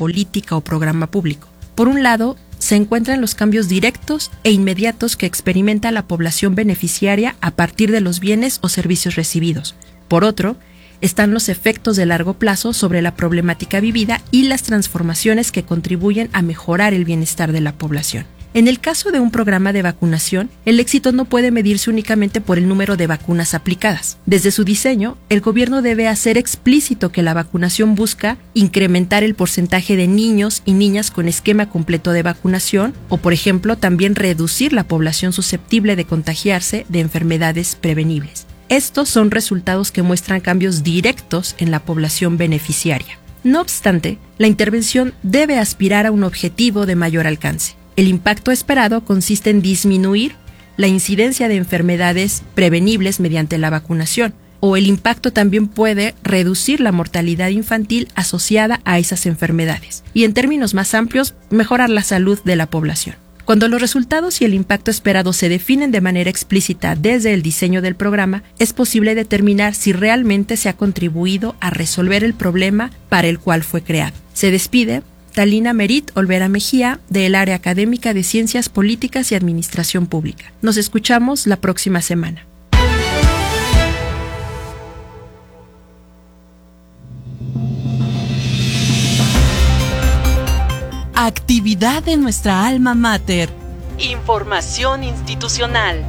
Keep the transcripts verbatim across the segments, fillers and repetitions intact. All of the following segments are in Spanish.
política o programa público. Por un lado, se encuentran los cambios directos e inmediatos que experimenta la población beneficiaria a partir de los bienes o servicios recibidos. Por otro, están los efectos de largo plazo sobre la problemática vivida y las transformaciones que contribuyen a mejorar el bienestar de la población. En el caso de un programa de vacunación, el éxito no puede medirse únicamente por el número de vacunas aplicadas. Desde su diseño, el gobierno debe hacer explícito que la vacunación busca incrementar el porcentaje de niños y niñas con esquema completo de vacunación o, por ejemplo, también reducir la población susceptible de contagiarse de enfermedades prevenibles. Estos son resultados que muestran cambios directos en la población beneficiaria. No obstante, la intervención debe aspirar a un objetivo de mayor alcance. El impacto esperado consiste en disminuir la incidencia de enfermedades prevenibles mediante la vacunación, o el impacto también puede reducir la mortalidad infantil asociada a esas enfermedades, y en términos más amplios, mejorar la salud de la población. Cuando los resultados y el impacto esperado se definen de manera explícita desde el diseño del programa, es posible determinar si realmente se ha contribuido a resolver el problema para el cual fue creado. Se despide Talina Merit Olvera Mejía, del área académica de Ciencias Políticas y Administración Pública. Nos escuchamos la próxima semana. Actividad de nuestra alma mater. Información institucional.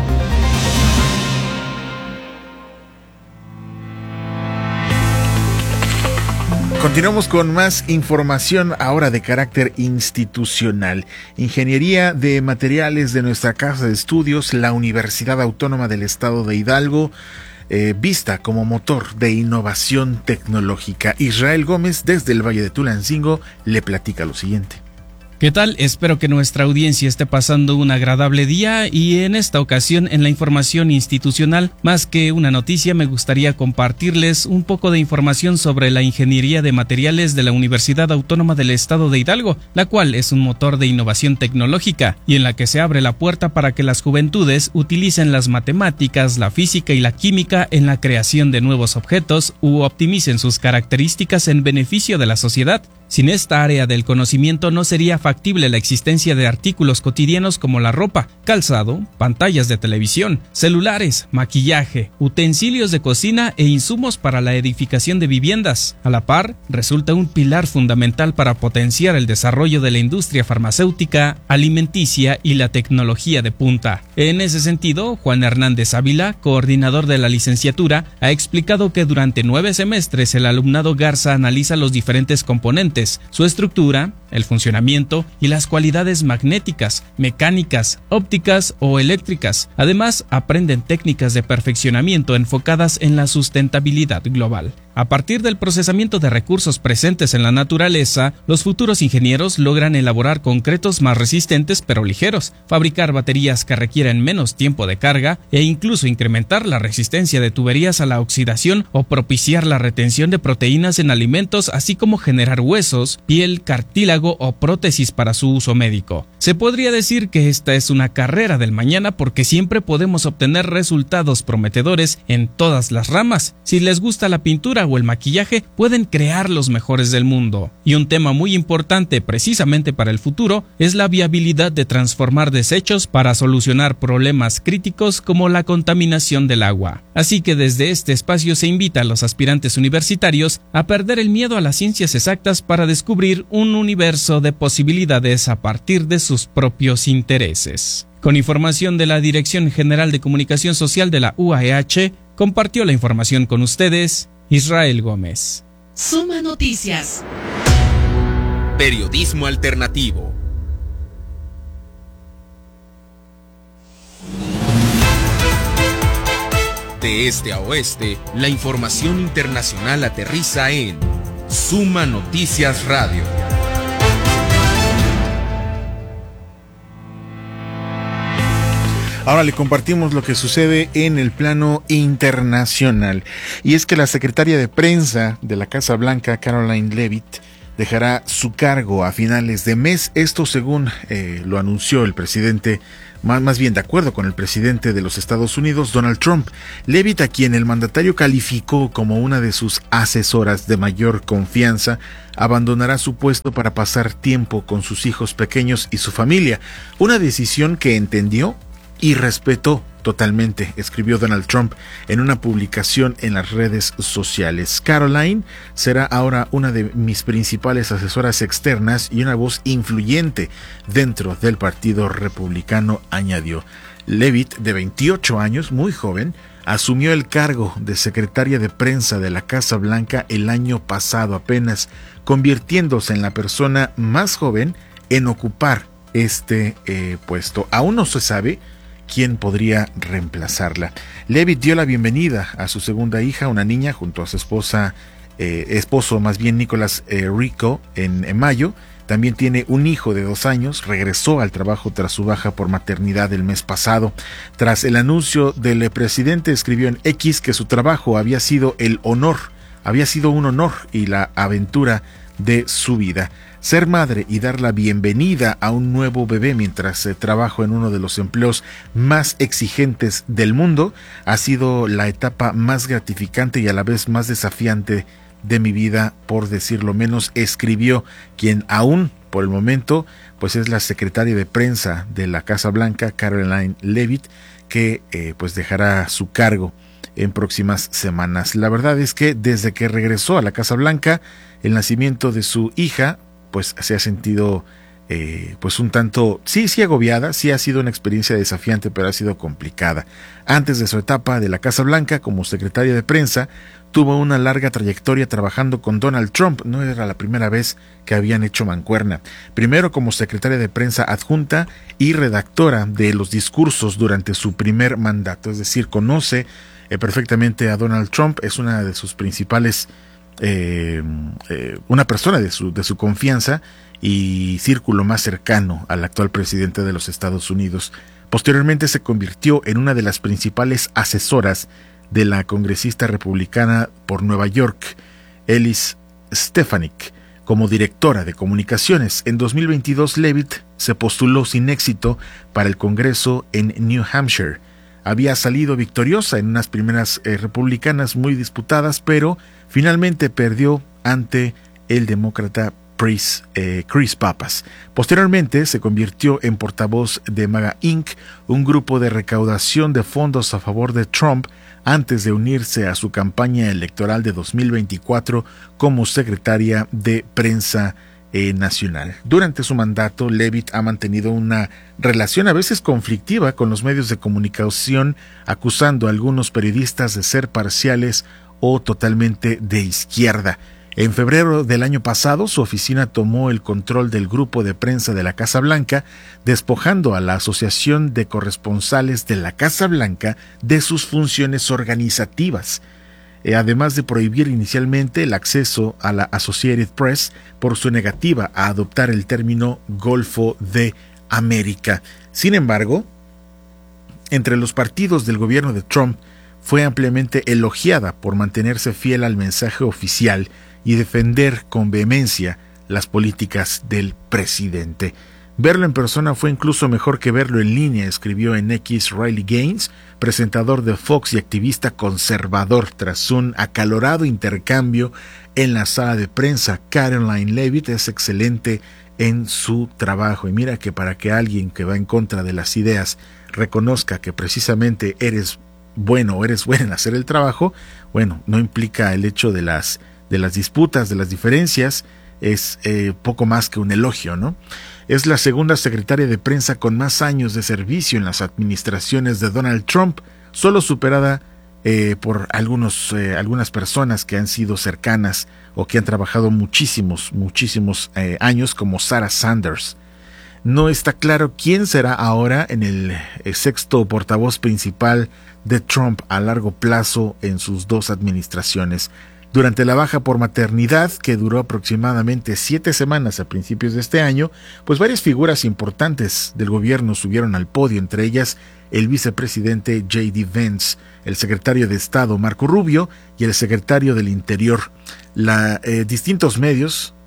Continuamos con más información ahora de carácter institucional. Ingeniería de Materiales de nuestra Casa de Estudios, la Universidad Autónoma del Estado de Hidalgo, eh, vista como motor de innovación tecnológica. Israel Gómez, desde el Valle de Tulancingo, le platica lo siguiente. ¿Qué tal? Espero que nuestra audiencia esté pasando un agradable día y en esta ocasión en la información institucional, más que una noticia, me gustaría compartirles un poco de información sobre la Ingeniería de Materiales de la Universidad Autónoma del Estado de Hidalgo, la cual es un motor de innovación tecnológica y en la que se abre la puerta para que las juventudes utilicen las matemáticas, la física y la química en la creación de nuevos objetos u optimicen sus características en beneficio de la sociedad. Sin esta área del conocimiento no sería factible la existencia de artículos cotidianos como la ropa, calzado, pantallas de televisión, celulares, maquillaje, utensilios de cocina e insumos para la edificación de viviendas. A la par, resulta un pilar fundamental para potenciar el desarrollo de la industria farmacéutica, alimenticia y la tecnología de punta. En ese sentido, Juan Hernández Ávila, coordinador de la licenciatura, ha explicado que durante nueve semestres el alumnado Garza analiza los diferentes componentes, su estructura, el funcionamiento y las cualidades magnéticas, mecánicas, ópticas o eléctricas. Además, aprenden técnicas de perfeccionamiento enfocadas en la sustentabilidad global. A partir del procesamiento de recursos presentes en la naturaleza, los futuros ingenieros logran elaborar concretos más resistentes pero ligeros, fabricar baterías que requieren menos tiempo de carga e incluso incrementar la resistencia de tuberías a la oxidación o propiciar la retención de proteínas en alimentos, así como generar huesos, piel, cartílago o prótesis para su uso médico. Se podría decir que esta es una carrera del mañana porque siempre podemos obtener resultados prometedores en todas las ramas. Si les gusta la pintura o el maquillaje, pueden crear los mejores del mundo. Y un tema muy importante precisamente para el futuro es la viabilidad de transformar desechos para solucionar problemas críticos como la contaminación del agua. Así que desde este espacio se invita a los aspirantes universitarios a perder el miedo a las ciencias exactas para descubrir un universo de posibilidades a partir de sus propios intereses. Con información de la Dirección General de Comunicación Social de la U A E H, compartió la información con ustedes Israel Gómez. Suma Noticias. Periodismo alternativo. De este a oeste, la información internacional aterriza en Suma Noticias Radio. Ahora le compartimos lo que sucede en el plano internacional. Y es que la secretaria de prensa de la Casa Blanca, Caroline Leavitt, dejará su cargo a finales de mes. Esto según eh, lo anunció el presidente, más, más bien de acuerdo con el presidente de los Estados Unidos, Donald Trump. Leavitt, a quien el mandatario calificó como una de sus asesoras de mayor confianza, abandonará su puesto para pasar tiempo con sus hijos pequeños y su familia. Una decisión que entendió y respetó totalmente, escribió Donald Trump en una publicación en las redes sociales. Caroline será ahora una de mis principales asesoras externas y una voz influyente dentro del Partido Republicano, añadió. Leavitt, de veintiocho años, muy joven, asumió el cargo de secretaria de prensa de la Casa Blanca el año pasado apenas, convirtiéndose en la persona más joven en ocupar este eh, puesto. Aún no se sabe quién podría reemplazarla. Leavitt dio la bienvenida a su segunda hija, una niña, junto a su esposa, eh, esposo más bien Nicholas eh, Rico, en, en mayo. También tiene un hijo de dos años. Regresó al trabajo tras su baja por maternidad el mes pasado. Tras el anuncio del presidente, escribió en X que su trabajo había sido el honor, había sido un honor y la aventura de su vida. Ser madre y dar la bienvenida a un nuevo bebé mientras eh, trabajo en uno de los empleos más exigentes del mundo ha sido la etapa más gratificante y a la vez más desafiante de mi vida, por decirlo menos, escribió quien aún por el momento pues es la secretaria de prensa de la Casa Blanca, Caroline Leavitt, que eh, pues dejará su cargo en próximas semanas. La verdad es que desde que regresó a la Casa Blanca, el nacimiento de su hija pues se ha sentido eh, pues un tanto, sí, sí agobiada, sí ha sido una experiencia desafiante, pero ha sido complicada. Antes de su etapa de la Casa Blanca como secretaria de prensa, tuvo una larga trayectoria trabajando con Donald Trump. No era la primera vez que habían hecho mancuerna. Primero como secretaria de prensa adjunta y redactora de los discursos durante su primer mandato, es decir, conoce eh, perfectamente a Donald Trump, es una de sus principales Eh, eh, una persona de su, de su confianza y círculo más cercano al actual presidente de los Estados Unidos. Posteriormente se convirtió en una de las principales asesoras de la congresista republicana por Nueva York, Elise Stefanik, como directora de comunicaciones. En dos mil veintidós, Leavitt se postuló sin éxito para el Congreso en New Hampshire. Había salido victoriosa en unas primeras eh, republicanas muy disputadas, pero finalmente perdió ante el demócrata Chris, eh, Chris Pappas. Posteriormente se convirtió en portavoz de MAGA incorporated, un grupo de recaudación de fondos a favor de Trump, antes de unirse a su campaña electoral de dos mil veinticuatro como secretaria de prensa Eh, nacional. Durante su mandato, Leavitt ha mantenido una relación a veces conflictiva con los medios de comunicación, acusando a algunos periodistas de ser parciales o totalmente de izquierda. En febrero del año pasado, su oficina tomó el control del grupo de prensa de la Casa Blanca, despojando a la Asociación de Corresponsales de la Casa Blanca de sus funciones organizativas, además de prohibir inicialmente el acceso a la Associated Press por su negativa a adoptar el término Golfo de América. Sin embargo, entre los partidos del gobierno de Trump fue ampliamente elogiada por mantenerse fiel al mensaje oficial y defender con vehemencia las políticas del presidente. Verlo en persona fue incluso mejor que verlo en línea, escribió en X Riley Gaines, presentador de Fox y activista conservador, tras un acalorado intercambio en la sala de prensa. Caroline Leavitt es excelente en su trabajo, y mira que para que alguien que va en contra de las ideas reconozca que precisamente eres bueno o eres buena en hacer el trabajo, bueno, no implica el hecho de las, de las disputas, de las diferencias, es eh, poco más que un elogio, ¿no? Es la segunda secretaria de prensa con más años de servicio en las administraciones de Donald Trump, solo superada eh, por algunos, eh, algunas personas que han sido cercanas o que han trabajado muchísimos, muchísimos eh, años, como Sarah Sanders. No está claro quién será ahora en el eh, sexto portavoz principal de Trump a largo plazo en sus dos administraciones. Durante la baja por maternidad, que duró aproximadamente siete semanas a principios de este año, pues varias figuras importantes del gobierno subieron al podio, entre ellas el vicepresidente J D Vance, el secretario de Estado Marco Rubio y el secretario del Interior. La, eh, distintos medios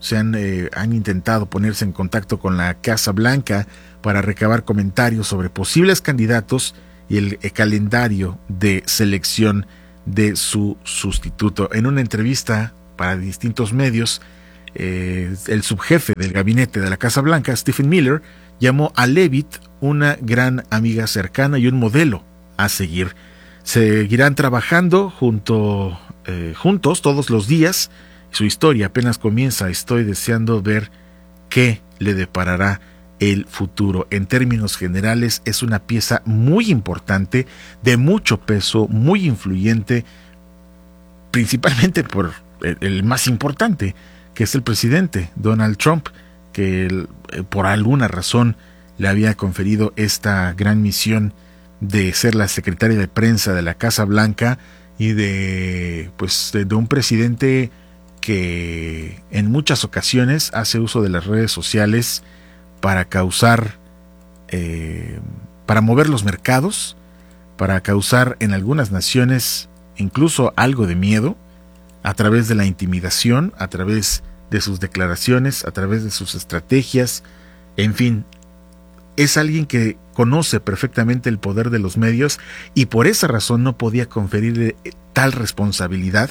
se han, eh, han intentado ponerse en contacto con la Casa Blanca para recabar comentarios sobre posibles candidatos y el, el calendario de selección de su sustituto. En una entrevista para distintos medios, eh, el subjefe del gabinete de la Casa Blanca, Stephen Miller, llamó a Leavitt una gran amiga cercana y un modelo a seguir. Seguirán trabajando junto, eh, juntos todos los días. Su historia apenas comienza. Estoy deseando ver qué le deparará el futuro. En términos generales, es una pieza muy importante, de mucho peso, muy influyente, principalmente por el, el más importante, que es el presidente Donald Trump, que el, por alguna razón le había conferido esta gran misión de ser la secretaria de prensa de la Casa Blanca y de, pues, de, de un presidente que en muchas ocasiones hace uso de las redes sociales para causar, eh, para mover los mercados, para causar en algunas naciones incluso algo de miedo, a través de la intimidación, a través de sus declaraciones, a través de sus estrategias, en fin. Es alguien que conoce perfectamente el poder de los medios y por esa razón no podía conferirle tal responsabilidad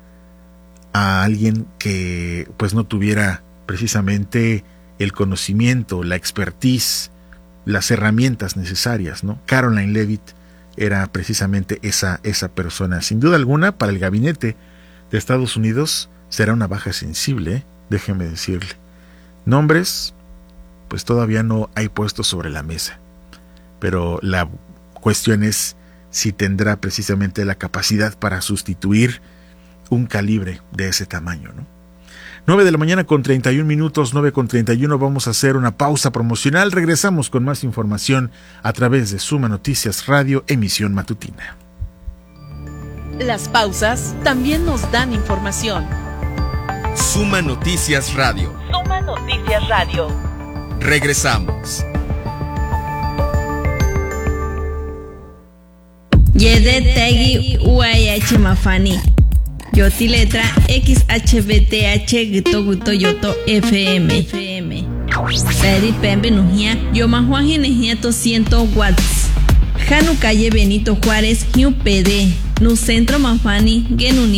a alguien que pues no tuviera precisamente el conocimiento, la expertise, las herramientas necesarias, ¿no? Caroline Leavitt era precisamente esa, esa persona. Sin duda alguna, para el gabinete de Estados Unidos será una baja sensible, ¿eh? Déjeme decirle. Nombres, pues todavía no hay puestos sobre la mesa. Pero la cuestión es si tendrá precisamente la capacidad para sustituir un calibre de ese tamaño, ¿no? nueve de la mañana con treinta y un minutos, nueve con treinta y uno, vamos a hacer una pausa promocional. Regresamos con más información a través de Suma Noticias Radio, emisión matutina. Las pausas también nos dan información. Suma Noticias Radio. Suma Noticias Radio. Regresamos. Yede Tegi U A H Mafani. Yoti letra X H B T H Gito Guto Yoto F M. F M. Peri Pembe Nujia, Yoma Juan Ginejia doscientos watts. Janu Calle Benito Juárez, Hiu P D. Nu Centro Mafani, Genuni.